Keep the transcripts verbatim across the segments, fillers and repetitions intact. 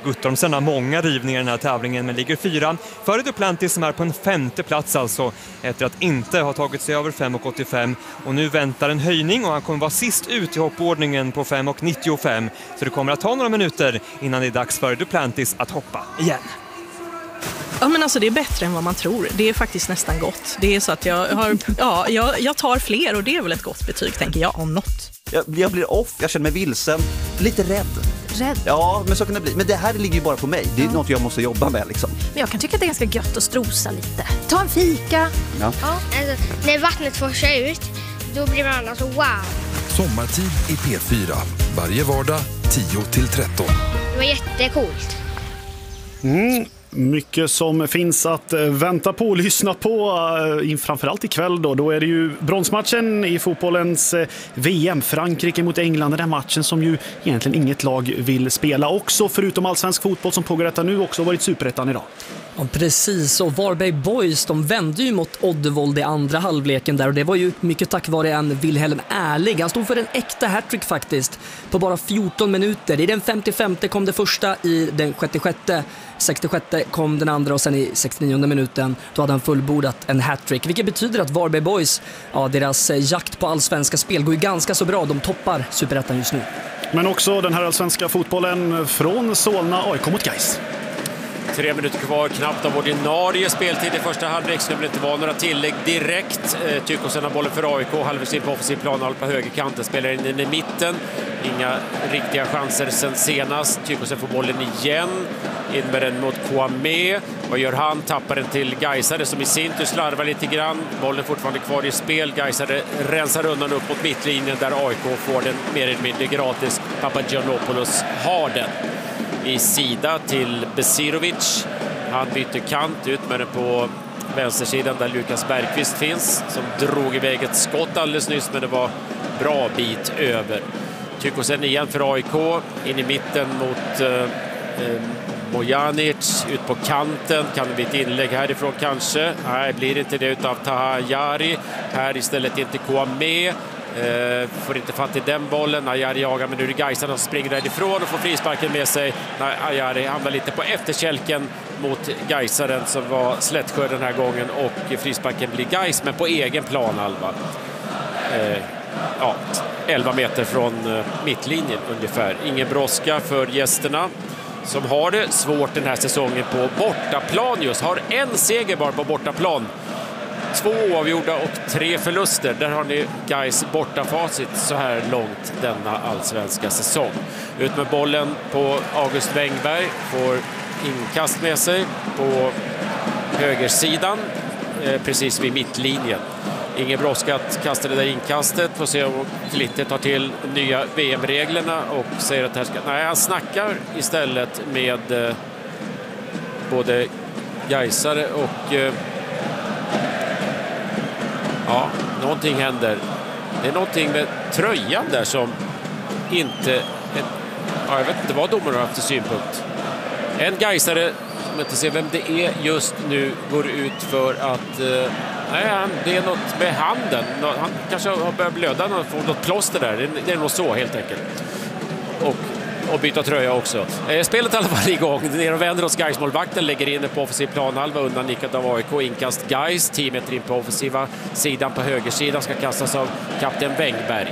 Guttormsen har många rivningar i den här tävlingen men ligger fyra före Duplantis som är på en femte plats alltså efter att inte ha tagit sig över fem komma åttiofem och nu väntar en höjning och han kommer vara sist ut i hoppordningen på fem komma nittiofem så det kommer att ta några minuter innan det är dags för Duplantis att hoppa igen. Ja, men alltså det är bättre än vad man tror. Det är faktiskt nästan gott. Det är så att jag har, ja, jag, jag tar fler och det är väl ett gott betyg, tänker jag, om något. Jag, jag blir off, jag känner mig vilsen, lite rädd. Rädd? Ja, men så kan det bli. Men det här ligger ju bara på mig. Det är ja. något jag måste jobba med liksom. Men jag kan tycka att det är ganska gött att strosa lite. Ta en fika. Ja. Ja. Alltså, när vattnet forsar ut, då blir man alltså wow. Sommartid i P fyra. Varje vardag tio till tretton. Det var jättecoolt. Mm. Mycket som finns att vänta på och lyssna på, framförallt ikväll då. Då är det ju bronsmatchen i fotbollens V M, Frankrike mot England. Den matchen som ju egentligen inget lag vill spela också, förutom allsvensk fotboll som pågår detta nu, också varit superettan idag. Ja, precis, och Varberg Boys, de vände ju mot Oddevold i andra halvleken där och det var ju mycket tack vare en Wilhelm Ärlig. Han stod för en äkta hattrick faktiskt på bara fjorton minuter. I den femtiofemte kom det första, i den sjuttiosjätte, sextiosjätte kom den andra och sen i sextionionde minuten då hade han fullbordat en hattrick. Vilket betyder att Varberg Boys, ja, deras jakt på allsvenska spel går ju ganska så bra. De toppar superettan just nu. Men också den här allsvenska fotbollen från Solna, A I K mot Gais. Tre minuter kvar, knappt av ordinarie speltid i första halvlek. Så det blir inte vara några tillägg direkt. Eh, Tykosen har bollen för A I K, halvvägs in på offensiv plan på högerkanten. Spelar in den i mitten. Inga riktiga chanser sen senast. Tykosen får bollen igen. In med den mot Kouamé. Vad gör han? Tappar den till Gaisare som i sin tur slarvar lite grann. Bollen fortfarande kvar i spel. Gaisare rensar undan upp mot mittlinjen där A I K får den mer eller mindre gratis. Papagiannopoulos har den. I sida till Besirovic. Han byter kant ut med den på vänstersidan där Lukas Bergqvist finns. Som drog iväg ett skott alldeles nyss, men det var bra bit över. Tykosen igen för A I K. In i mitten mot eh, eh, Bojanic. Ut på kanten. Kan det bli ett inlägg härifrån kanske? Nej, blir det inte det utav Taha Jari. Här istället inte Kouamé. Uh, får inte fatt i den bollen. Ayari jagar, men nu är det Gaisarna som springer därifrån och får frisparken med sig. Nej, Ayari hamnar lite på efterkälken mot Gaisaren som var Slättsjö den här gången och frisparken blir Gais, men på egen plan, Alva. Uh, ja, elva meter från uh, mittlinjen ungefär. Ingen brådska för gästerna som har det svårt den här säsongen på bortaplan just. Har en seger bara på bortaplan. Två oavgjorda och tre förluster. Där har ni Gais bortafacit så här långt denna allsvenska säsong. Ut med bollen på August Wengberg. Får inkast med sig på högersidan. Eh, precis vid mittlinjen. Ingen brådska att kasta det där inkastet. Får se om Klitte tar till nya V M-reglerna och säger att det här ska... Nej, han snackar istället med eh, både Gaisare och... Eh, Ja, någonting händer. Det är någonting med tröjan där som inte... Ja, jag vet inte vad domaren har haft i synpunkt. En Gaisare, som inte ser vem det är just nu, går ut för att... Eh, nej, det är något med handen. Han kanske har börjat blöda och får något plåster där. Det är nog så helt enkelt. Och... och byta tröja också. Eh, spelet i alla fall igång. Ner och vänder hos Gais-målvakten. Lägger in det på offensiv planhalva undan nickat av A I K. Inkast Gais. tio meter in på offensiva sidan på högersidan. Ska kastas av kapten Wengberg.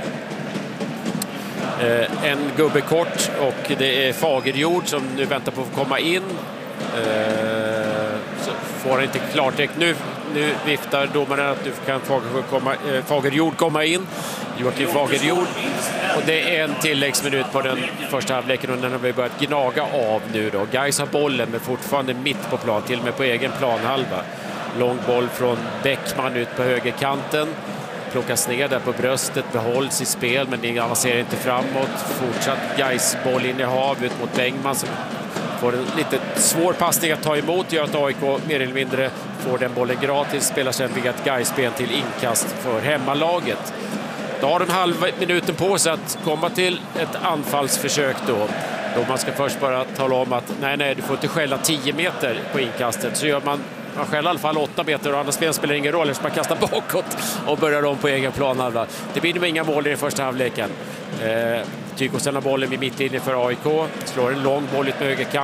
Eh, en gubbe kort och det är Fagerjord som nu väntar på att komma in. Eh, så får han inte klarteck nu. Nu viftar domaren att nu kan Fagerjord komma, eh, Fagerjord komma in. Joakim Fagerjord. Och det är en tilläggsminut på den första halvleken och den har vi börjat gnaga av nu då. Gais har bollen men fortfarande mitt på plan, till och med på egen planhalva. Lång boll från Bäckman ut på högerkanten. Plockas ner där på bröstet, behålls i spel men det avancerar inte framåt. Fortsatt Gais boll in i hav ut mot Bengman som får en lite svår passning att ta emot. Gör att A I K mer eller mindre får den bollen gratis. Spelar sen via ett Gais-spel till inkast för hemmalaget. Då har den halva minuten på sig att komma till ett anfallsförsök då. Då man ska först bara tala om att nej, nej, du får inte skälla tio meter på inkastet. Så gör man, man skäller i alla fall åtta meter och andra spel spelar ingen roll. Så man kastar bakåt och börjar om på egen plan. Det blir nog inga mål i den första halvleken. Eh, Tykosen har bollen vid mittlinjen för A I K. Slår en lång boll ut med högerkant.